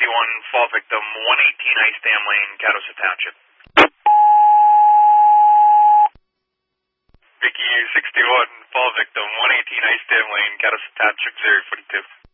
fall victim, 118 Ice Dam Lane, Catoosa Township. Vicky 61, fall victim, 118 Ice Dam Lane, Catoosa Township, 042.